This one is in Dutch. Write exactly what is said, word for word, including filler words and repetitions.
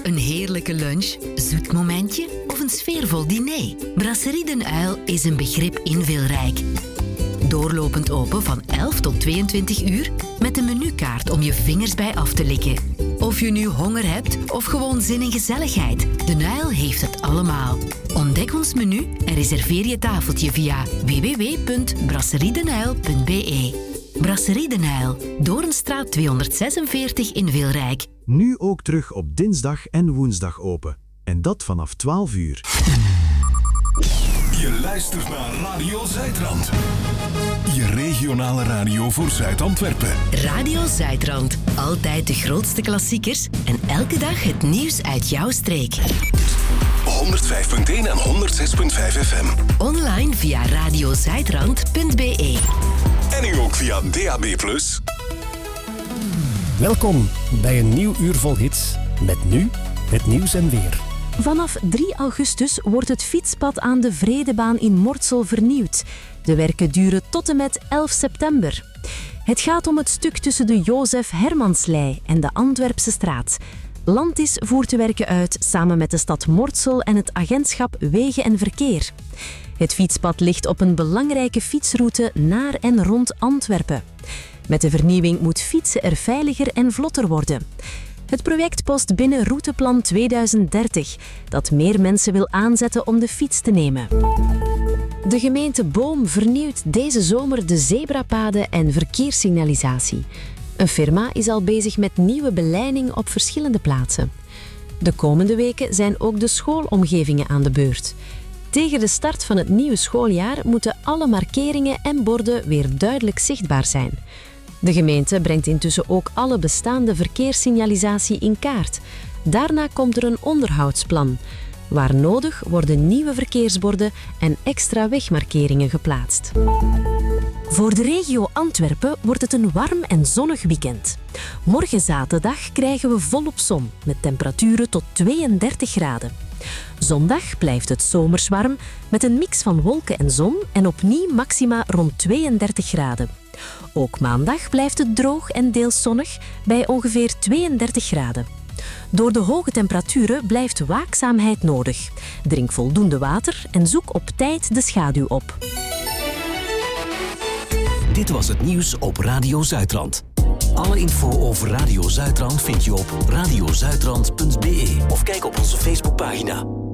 Een heerlijke lunch, zoet momentje of een sfeervol diner? Brasserie Den Uyl is een begrip in Wilrijk. Doorlopend open van elf tot tweeëntwintig uur met een menukaart om je vingers bij af te likken. Of je nu honger hebt of gewoon zin in gezelligheid, Den Uyl heeft het allemaal. Ontdek ons menu en reserveer je tafeltje via w w w punt brasseriedenuil punt b e. Brasserie Den Uyl, Doornstraat tweehonderdzesenveertig in Wilrijk. Nu ook terug op dinsdag en woensdag open. En dat vanaf twaalf uur. Je luistert naar Radio Zuidrand. Je regionale radio voor Zuid-Antwerpen. Radio Zuidrand. Altijd de grootste klassiekers en elke dag het nieuws uit jouw streek. honderdvijf punt één en honderdzes punt vijf F M. Online via radiozuidrand punt b e. En nu ook via D A B plus. Welkom bij een nieuw uur vol hits. Met nu het nieuws en weer. Vanaf drie augustus wordt het fietspad aan de Vredebaan in Mortsel vernieuwd. De werken duren tot en met elf september. Het gaat om het stuk tussen de Jozef Hermanslei en de Antwerpse straat. Landis voert de werken uit samen met de stad Mortsel en het agentschap Wegen en Verkeer. Het fietspad ligt op een belangrijke fietsroute naar en rond Antwerpen. Met de vernieuwing moet fietsen er veiliger en vlotter worden. Het project past binnen Routeplan tweeduizend dertig, dat meer mensen wil aanzetten om de fiets te nemen. De gemeente Boom vernieuwt deze zomer de zebrapaden en verkeerssignalisatie. Een firma is al bezig met nieuwe beleiding op verschillende plaatsen. De komende weken zijn ook de schoolomgevingen aan de beurt. Tegen de start van het nieuwe schooljaar moeten alle markeringen en borden weer duidelijk zichtbaar zijn. De gemeente brengt intussen ook alle bestaande verkeerssignalisatie in kaart. Daarna komt er een onderhoudsplan. Waar nodig worden nieuwe verkeersborden en extra wegmarkeringen geplaatst. Voor de regio Antwerpen wordt het een warm en zonnig weekend. Morgen zaterdag krijgen we volop zon, met temperaturen tot tweeëndertig graden. Zondag blijft het zomers warm, met een mix van wolken en zon en opnieuw maxima rond tweeëndertig graden. Ook maandag blijft het droog en deels zonnig, bij ongeveer tweeëndertig graden. Door de hoge temperaturen blijft waakzaamheid nodig. Drink voldoende water en zoek op tijd de schaduw op. Dit was het nieuws op Radio Zuidrand. Alle info over Radio Zuidrand vind je op radiozuidrand punt b e of kijk op onze Facebookpagina.